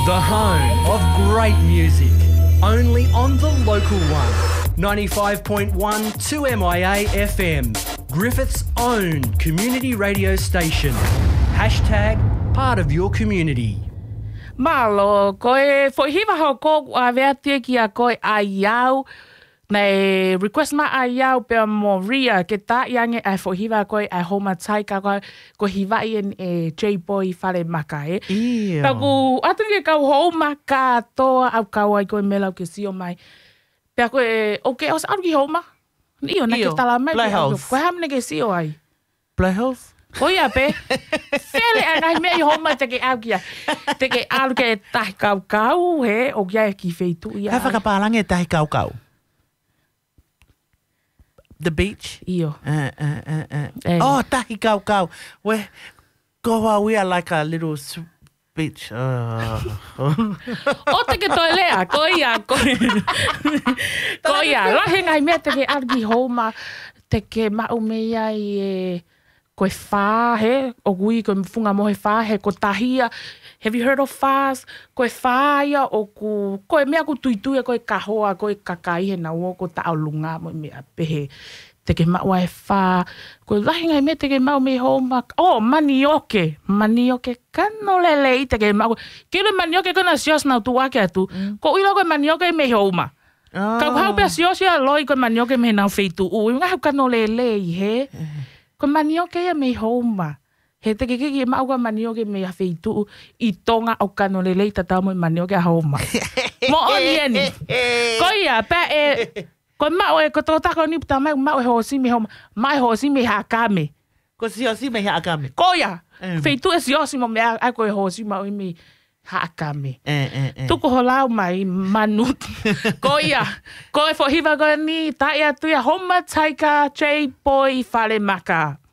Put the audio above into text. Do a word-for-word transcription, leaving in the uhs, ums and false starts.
The home of great music. Only on the local one. ninety-five point one two M I A F M. Griffith's own community radio station. Hashtag part of your community. Malo, koe fohiva ho ko a vea ki a koe ai au. Nei request ma ai au pe Moria ke ta yange ai fohiva koe ai homa tai ka koe ko hiva in e J-Boy fale maka e. Ia. Taku atu ke kau homa ka toa au kau ai koe melau ke sio mai. Pe koe okay os au ki homa. Io na ke tala mai. Playhouse. Koe ham ne ke sio ai. Playhouse? Oia pe. Fele anai me homa te ke au kia. Te ke au ke tahi kau kau he o kia ki feitu ia. Hei whakapalange tahi kau kau. The beach? Io. Uh, uh, uh, uh. Eh. Oh, tahi kau kau. We, koha, we are like a little s- beach. Uh. O te ke toi lea, ko ia, ko ko ia. Lahe ngai mea te ke argi homa, te ke mau mea i e koe whā he, o gui koe mwhunga mohe whā he, ko tahia. Have you heard of whās? Koe whā ia o ku, koe mea ku tuitui koe kahoa, koe kakai he na o ko taolunga mo mea pehe. Te ke mau e whā. Koe lahi ngai mea te ke mau me homa. Oh, manioke. Manioke kano lele i te ke mau. Kere manioke kona sios nau tu wake atu. Ko ilo koe manioke me homa. Kau hau pia sios ia loi koe manioke me nau feitu ui. Nga hau kano lele i he. Koe manioke ia me homa. He te ke kiki mau koe manioke me a feitu i tonga au kano lele i tatau mo manioke a homa. Mo oni eni. Ko ia, pe e... Ko mau e ko tō tako ni puta mai mau e hosi me homa. Mai hosi me hakame. Ko si o si me hea akame. Ko ia. Mm. Feitu e si osi mo me a ko e hosi mau i me hakame. Eh, eh, eh. Tuku ho lau mai manut. Ko ia. Ko e fohiva ko ni ta ia tu ia homa taika J-Boy fale maka.